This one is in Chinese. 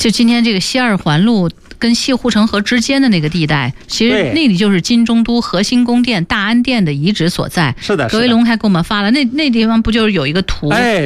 就今天这个西二环路跟西护城河之间的那个地带，其实那里就是金中都核心宫殿大安殿的遗址所在。 是的， 葛维龙还给我们发了那地方不就是有一个图？